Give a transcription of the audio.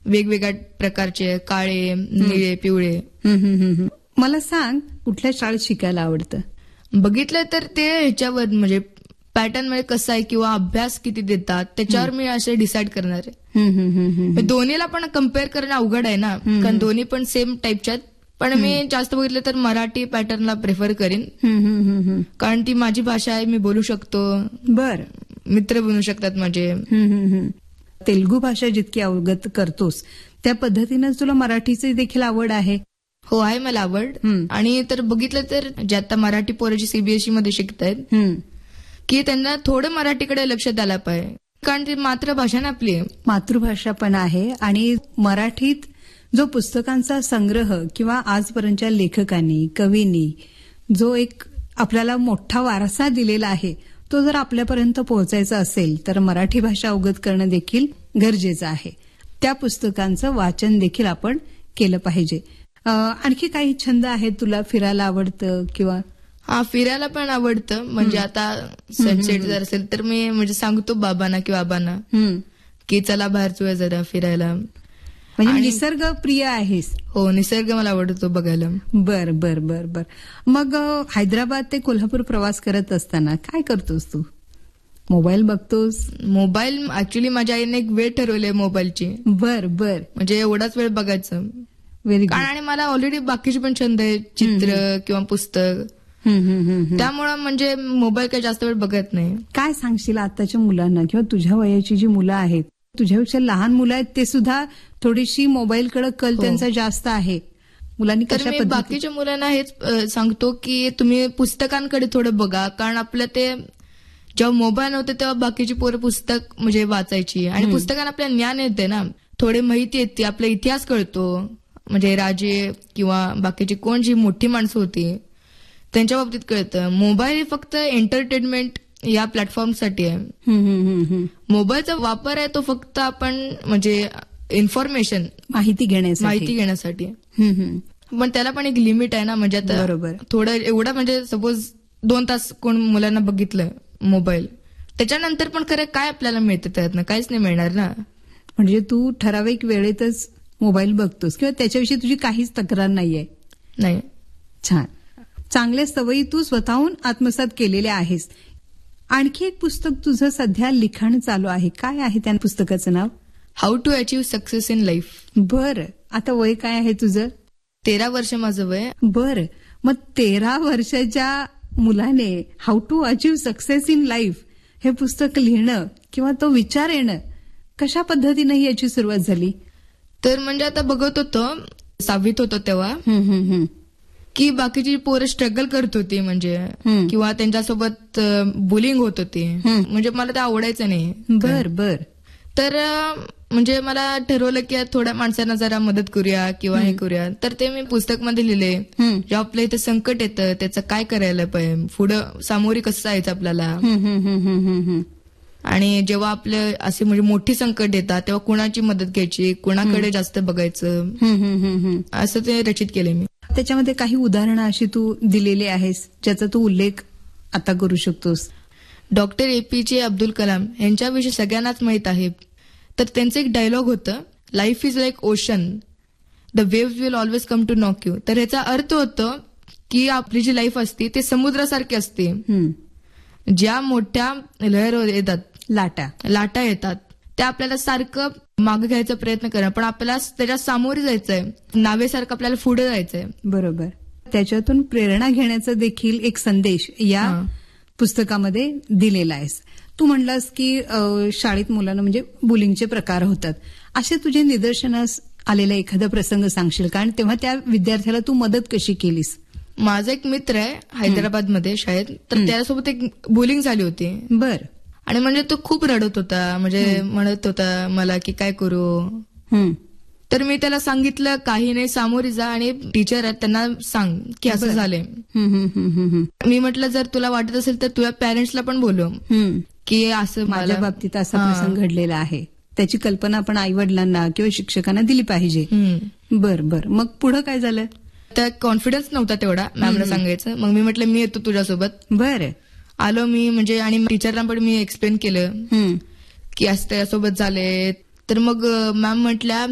वेगवेगळ्या प्रकारचे, काळे, निळे, पिवळे. मला सांग, कुठल्या शाळेत शिकायला आवडतं? बघितलं तर ते ह्याच्यावर म्हणजे पॅटर्न मध्ये कसं आहे किंवा अभ्यास किती देतात त्याच्यावर मी असे डिसाईड करणार आहे. दोन्हीला पण कम्पेअर करणं अवघड आहे ना, कारण दोन्ही पण सेम टाईपच्या आहेत. पण मी जास्त बघितलं तर मराठी पॅटर्नला प्रेफर करीन, कारण ती माझी भाषा आहे, मी बोलू शकतो. बर, मित्र बनू शकतात माझे. तेलुगू भाषा जितकी अवगत करतोस त्या पद्धतीनं तुला मराठीची देखील आवड आहे? हो, आहे मला आवड. आणि तर बघितलं तर जे आता मराठी पोराची सीबीएसई मध्ये शिकतायत की त्यांना थोडं मराठीकडे लक्ष द्यायला पाहिजे, कारण ती मातृभाषा ना आपली. मातृभाषा पण आहे आणि मराठीत जो पुस्तकांचा संग्रह किंवा आजपर्यंतच्या लेखकांनी, कवींनी जो एक आपल्याला मोठा वारसा दिलेला आहे, तो जर आपल्यापर्यंत पोहोचायचा असेल तर मराठी भाषा अवगत करणं देखील गरजेचं आहे. त्या पुस्तकांचं वाचन देखील आपण केलं पाहिजे. आणखी काही छंद आहेत तुला? फिरायला आवडतं किंवा? हा, फिरायला पण आवडतं. म्हणजे आता सनसेट जर असेल तर मी म्हणजे सांगतो बाबांना किंवा आबांना की चला बाहेर जाऊया जरा फिरायला. म्हणजे निसर्ग प्रिय आहेस? हो, निसर्ग मला आवडतो बघायला. बर बर बर बर. मग हैदराबाद ते कोल्हापूर प्रवास करत असताना काय करतोस तू? मोबाईल बघतोस? मोबाईल ऍक्च्युली माझ्या आईने एक वेळ ठरवली आहे मोबाईलची. बर बर. म्हणजे एवढाच वेळ बघायचं. Very good. आणि मला ऑलरेडी बाकीचे पण छंद आहे, चित्र किंवा पुस्तक. त्यामुळं म्हणजे मोबाईल काही जास्त वेळ बघत नाही. काय सांगशील आताच्या मुलांना किंवा तुझ्या वयाची जी मुलं आहेत, तुझ्यापेक्षा लहान मुलं आहेत, ते सुद्धा थोडीशी मोबाईलकडे कल त्यांचा जास्त आहे. मुलांनी तर मी बाकीच्या मुलांना हेच सांगतो की तुम्ही पुस्तकांकडे थोडं बघा, कारण आपलं ते जेव्हा मोबाईल नव्हते तेव्हा बाकीची पोरं पुस्तक म्हणजे वाचायची आणि पुस्तकांना आपल्याला ज्ञान येते ना, थोडी माहिती येते, आपला इतिहास कळतो. म्हणजे राजे किंवा बाकीची कोण जी मोठी माणसं होती त्यांच्या बाबतीत कळतं. मोबाईल फक्त एंटरटेनमेंट या प्लॅटफॉर्मसाठी आहे. मोबाईलचा वापर आहे तो फक्त आपण म्हणजे इन्फॉर्मेशन, माहिती घेण्यासाठी. पण त्याला पण एक लिमिट आहे ना. म्हणजे आता बरोबर, थोडं एवढं म्हणजे सपोज 2 तास कोण मुलांना बघितलं मोबाईल, त्याच्यानंतर पण खरं काय आपल्याला मिळतं त्यातनं? काहीच नाही मिळणार ना. म्हणजे तू ठराविक वेळेतच मोबाईल बघतोस किंवा त्याच्याविषयी तुझी काहीच तक्रार नाहीये? नाही. छान. चांगल्या सवयी तू स्वतःहून आत्मसात केलेल्या आहेस. आणखी एक पुस्तक तुझं सध्या लिखाण चालू आहे, काय आहे त्या पुस्तकाचं नाव? How to achieve success in life. बरं. आता वय काय आहे तुझं? 13 वर्ष माझं वय. बरं. मग 13 वर्षाच्या मुलाने how to achieve success in life हे पुस्तक लिहिणं किंवा तो विचार येणं कशा पद्धतीनं याची सुरुवात झाली? तर म्हणजे आता बघत होतो, 6वीत होतो तेव्हा की बाकीची पोरं स्ट्रगल करत होती म्हणजे किंवा त्यांच्यासोबत बुलिंग होत होती. म्हणजे मला ते आवडायचं नाही. बर बर. तर म्हणजे मला ठरवलं की थोड्या माणसांना जरा मदत करूया किंवा हे करूया. तर ते मी पुस्तकमध्ये लिहिले. जेव्हा आपल्या इथे संकट येतं त्याचं काय करायला पाहिजे, पुढं सामोरी कसं जायचं आपल्याला, आणि जेव्हा आपले असे म्हणजे मोठी संकट येतात तेव्हा कुणाची मदत घ्यायची, कुणाकडे जास्त बघायचं, असं ते रचित केले मी. त्याच्यामध्ये काही उदाहरणं अशी तू दिलेली आहेस ज्याचा तू उल्लेख आता करू शकतोस? डॉक्टर APJ अब्दुल कलाम यांच्याविषयी सगळ्यांनाच माहित आहे. तर त्यांचं एक डायलॉग होतं, life is like ocean, the waves will always come to knock you. तर ह्याचा अर्थ होतो की आपली जी लाईफ असते ते समुद्रासारखी असते. ज्या मोठ्या लहर येतात, लाटा येतात, त्या आपल्याला सारखं मागे घ्यायचा प्रयत्न करा, पण आपल्याला त्याच्या सामोरे जायचंय, नावेसारखं आपल्याला पुढे जायचंय. बरोबर. त्याच्यातून प्रेरणा घेण्याचा देखील एक संदेश या पुस्तकामध्ये दिलेला आहेस. तू म्हणलास की शाळेत मुलांना म्हणजे बुलिंगचे प्रकार होतात, असे तुझे निदर्शनास आलेला एखादा प्रसंग सांगशील का? आणि तेव्हा त्या विद्यार्थ्याला तू मदत कशी केलीस? माझा एक मित्र आहे हैदराबादमध्ये शाळेत, तर त्याच्यासोबत एक बुलिंग झाली होती. बर. आणि म्हणजे तो खूप रडत होता, म्हणजे म्हणत होता मला की काय करू. तर मी त्याला सांगितलं काही नाही, सामोरी जा आणि टीचर आहेत त्यांना सांग की असं झालंय. मी म्हटलं जर तुला वाटत असेल तर तुझ्या पॅरेंट्सला पण बोलव की असं माझ्या बाबतीत असा प्रसंग घडलेला आहे. त्याची कल्पना आपण आई वडिलांना किंवा शिक्षकांना दिली पाहिजे. बर बर. मग पुढे काय झालं? तर कॉन्फिडन्स नव्हता तेवढा मॅमला सांगायचं. मग मी म्हटलं मी येतो तुझ्यासोबत. बरं. आलो मी, म्हणजे आणि टीचरला पण मी एक्सप्लेन केलं की असं त्याच्यासोबत झालंय. तर मग मॅम म्हटल्या